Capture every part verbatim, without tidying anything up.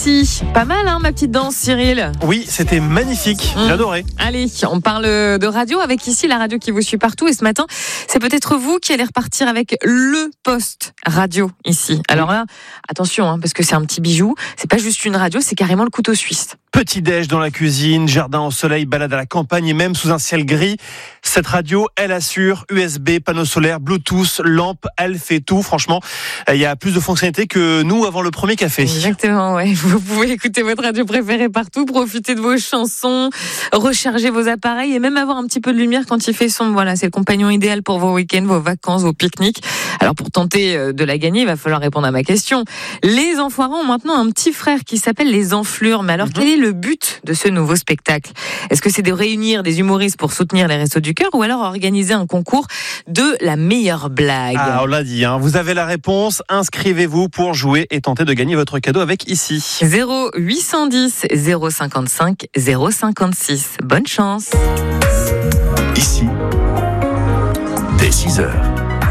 Si, pas mal hein, ma petite danse Cyril. Oui, c'était magnifique, mmh. J'adorais. Allez, on parle de radio avec ici la radio qui vous suit partout et ce matin, c'est peut-être vous qui allez repartir avec le poste radio ici. Alors là, attention hein, parce que c'est un petit bijou, c'est pas juste une radio, c'est carrément le couteau suisse. Petit déj dans la cuisine, jardin au soleil, balade à la campagne et même sous un ciel gris. Cette radio, elle assure U S B, panneau solaire, Bluetooth, lampe, elle fait tout. Franchement, il y a plus de fonctionnalités que nous avant le premier café. Exactement, ouais. Vous pouvez écouter votre radio préférée partout, profiter de vos chansons, recharger vos appareils et même avoir un petit peu de lumière quand il fait sombre. Voilà, c'est le compagnon idéal pour vos week-ends, vos vacances, vos pique-niques. Alors pour tenter de la gagner, il va falloir répondre à ma question. Les Enfoirants ont maintenant un petit frère qui s'appelle les Enflures. Mais alors mm-hmm. quel est le but de ce nouveau spectacle ? Est-ce que c'est de réunir des humoristes pour soutenir les Restos du Cœur ou alors organiser un concours de la meilleure blague ? Ah, on l'a dit, hein. Vous avez la réponse. Inscrivez-vous pour jouer et tenter de gagner votre cadeau avec ici. zéro huit cent dix zéro cinquante-cinq zéro cinquante-six. Bonne chance. Ici, dès six heures.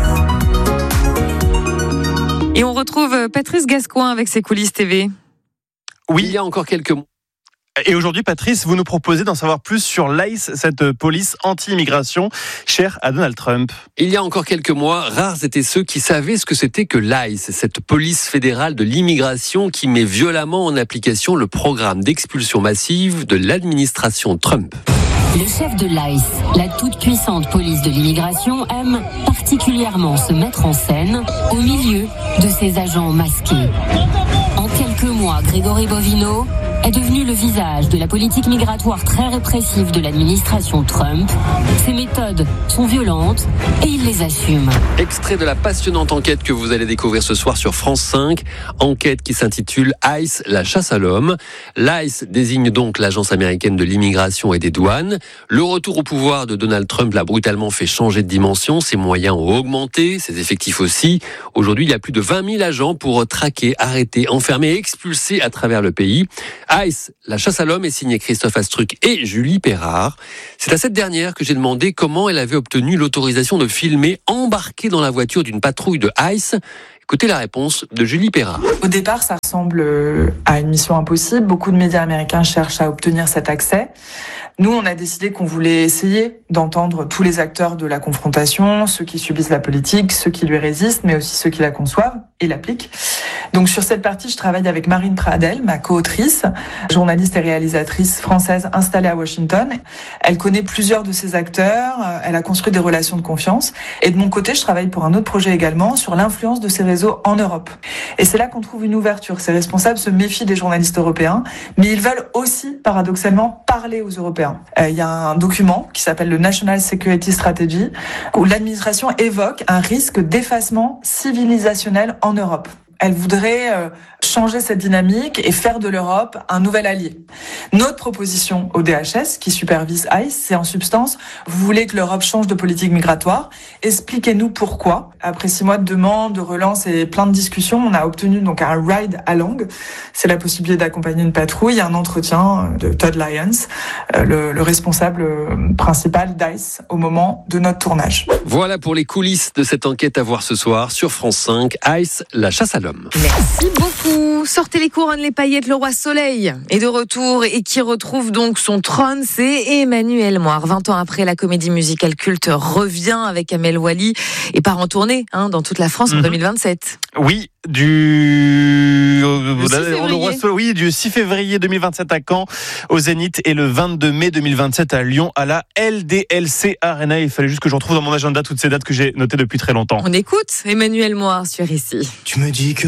Et on retrouve Patrice Gascoin avec ses coulisses T V. Oui, il y a encore quelques mois. Et aujourd'hui, Patrice, vous nous proposez d'en savoir plus sur l'I C E, cette police anti-immigration chère à Donald Trump. Il y a encore quelques mois, rares étaient ceux qui savaient ce que c'était que l'I C E, cette police fédérale de l'immigration qui met violemment en application le programme d'expulsion massive de l'administration Trump. Le chef de l'I C E, la toute-puissante police de l'immigration, aime particulièrement se mettre en scène au milieu de ses agents masqués. En quelques mois, Grégory Bovino est devenu le visage de la politique migratoire très répressive de l'administration Trump. Ses méthodes sont violentes et il les assume. Extrait de la passionnante enquête que vous allez découvrir ce soir sur France cinq. Enquête qui s'intitule I C E, la chasse à l'homme. L'I C E désigne donc l'agence américaine de l'immigration et des douanes. Le retour au pouvoir de Donald Trump l'a brutalement fait changer de dimension. Ses moyens ont augmenté, ses effectifs aussi. Aujourd'hui, il y a plus de vingt mille agents pour traquer, arrêter, enfermer et expulser à travers le pays. I C E, la chasse à l'homme est signé Christophe Astruc et Julie Perrard. C'est à cette dernière que j'ai demandé comment elle avait obtenu l'autorisation de filmer embarquée dans la voiture d'une patrouille de I C E. Écoutez la réponse de Julie Perrard. Au départ, ça ressemble à une mission impossible. Beaucoup de médias américains cherchent à obtenir cet accès. Nous, on a décidé qu'on voulait essayer d'entendre tous les acteurs de la confrontation, ceux qui subissent la politique, ceux qui lui résistent, mais aussi ceux qui la conçoivent et l'appliquent. Donc sur cette partie, je travaille avec Marine Pradel, ma co-autrice, journaliste et réalisatrice française installée à Washington. Elle connaît plusieurs de ces acteurs, elle a construit des relations de confiance. Et de mon côté, je travaille pour un autre projet également sur l'influence de ces réseaux en Europe. Et c'est là qu'on trouve une ouverture. Ces responsables se méfient des journalistes européens, mais ils veulent aussi, paradoxalement, parler aux Européens. Euh, il y a un document qui s'appelle le National Security Strategy, où l'administration évoque un risque d'effacement civilisationnel en Europe. Elle voudrait euh, changer cette dynamique et faire de l'Europe un nouvel allié. Notre proposition au D H S, qui supervise I C E, c'est en substance, vous voulez que l'Europe change de politique migratoire, expliquez-nous pourquoi. Après six mois de demandes, de relance et plein de discussions, on a obtenu donc un ride along. C'est la possibilité d'accompagner une patrouille et un entretien de Todd Lyons, le, le responsable principal d'I C E au moment de notre tournage. Voilà pour les coulisses de cette enquête à voir ce soir sur France cinq. I C E, la chasse à l'homme. Merci beaucoup. Sortez les couronnes, les paillettes, le roi soleil est de retour et qui retrouve donc son trône, c'est Emmanuel Moir. vingt ans après, la comédie musicale culte revient avec Amel Wally et part en tournée hein, dans toute la France en mmh. deux mille vingt-sept. Oui, du le six le roi soleil, oui, du six février deux mille vingt-sept à Caen, au Zénith, et le vingt-deux mai deux mille vingt-sept à Lyon, à la L D L C Arena. Il fallait juste que je retrouve dans mon agenda toutes ces dates que j'ai notées depuis très longtemps. On écoute Emmanuel Moir sur Ici. Tu me dis que